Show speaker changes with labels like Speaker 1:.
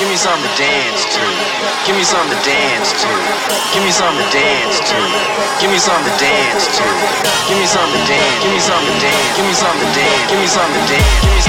Speaker 1: Give me something to dance to. Give me something to dance to. Give me something to dance to. Give me something to dance to. Give me something to dance. Give me something to dance. Give me something to dance. Give me something to dance. Give me